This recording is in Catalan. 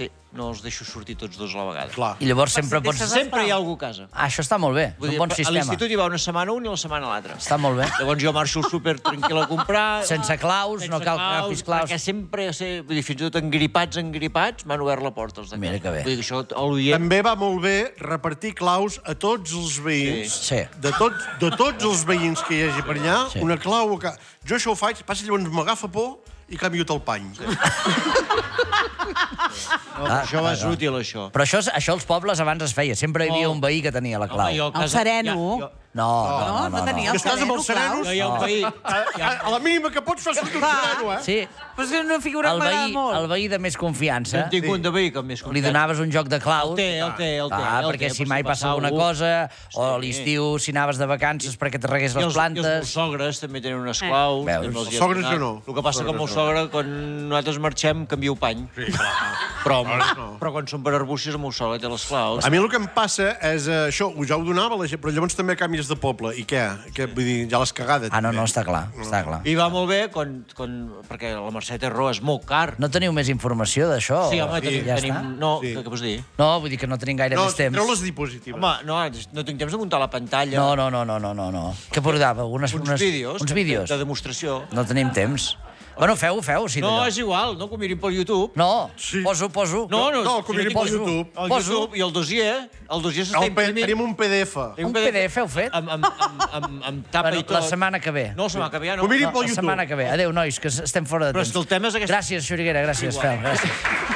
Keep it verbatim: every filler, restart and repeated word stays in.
Sí, no els deixo sortir tots dos a la vegada. Clar. I llavors sempre pots... Sempre hi ha algú a casa. Ah, això està molt bé. És un bon A sistema. l'institut hi va una setmana un i la setmana l'altre. Està molt bé. Llavors jo marxo al súper tranquil a comprar... Sense claus, no cal que agafis claus. Perquè sempre, vull dir, fins i tot engripats, engripats, m'han obert la porta els de casa. Mira que bé. Vull dir que això, l'oient... També va molt bé repartir claus a tots els veïns. Sí. De, tot, de tots els veïns que hi hagi per allà, Sí. una clau... Que... Jo això ho faig, passa llavors m'agafa por i canvio el pany. No, Ah, això va ah, ser ah. útil, això. Però això, això als pobles abans es feia. Sempre hi havia un veí que tenia la clau. Home, jo a El sereno. Ja, jo, No, no, no, no. no tenia I el estàs amb el sereno? Claus. jo hi ha un veí... A, a la mínima que pots fer sortir un Clar. sereno, eh? Sí, Però és que una figura el que m'agrada veí, molt. el veí de més confiança, En tinc un de veí que més li donaves un joc de claus. El té, el té, el té. Ah, el perquè té, si per mai passa alguna algú. cosa, o a Sí. l'estiu, si anaves de vacances perquè te regués I les els, I els plantes... meus sogres també tenen unes claus. Veus? també els hi Els he sogres donat. jo no. El que passa que el meu sogre, quan nosaltres marxem, canvio pany. Sí, clar. Però, no. però quan són per arbúcies, el meu sogre té les claus. A mi el que em passa és eh, això, ja ho donava la gent, però llavors també canvies de poble. I què? què vull dir, ja l'has cagada. Ah, no, també. no, està clar, està clar. I va molt bé, quan, quan, perquè la Mercè té raó, és molt car. No teniu més informació d'això? Sí, home, O- tenim... ja tenim està? no, Sí. què, què vols dir? No, vull dir que no tenim gaire No, més temps. treu les diapositives. Home, no, no tinc temps de muntar la pantalla. No, no, no, no, no, no, no. Què portava? Unes, Uns unes, vídeos. Uns de- vídeos? De demostració. No tenim temps. Bueno, feu-ho, feu-ho, sí, No, d'allò. és igual, no que ho mirin pel YouTube. No, Sí. poso, poso. No, no, No, que ho si mirin tinc- pel YouTube. El Poso. YouTube i el dossier, el dossier s'està El P- imprimint. tenim un P D F. Tenim Un P D F heu fet? Amb, amb, amb, amb, amb tapa Bueno, i tot. la setmana que ve. No, la setmana que ve ja no. Ho mirin No, pel la YouTube. setmana que ve. Adéu, nois, que estem fora de Però temps. és que el tema és aquest- Gràcies, Xuriguera, gràcies, Fel. Gràcies.